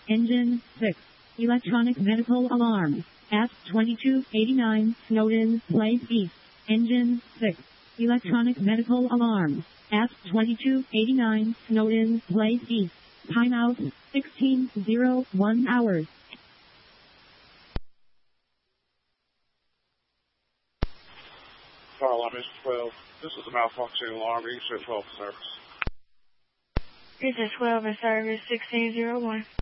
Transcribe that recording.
Engine 6. Electronic medical alarm. At 2289 Snowden Place East. Engine 6. Electronic medical alarm. At 2289 Snowden Place East. Timeout 16:01 hours. Fire alarm is 12. This is a malfunction alarm. Reach at 12 service. This is 12 in service 1601.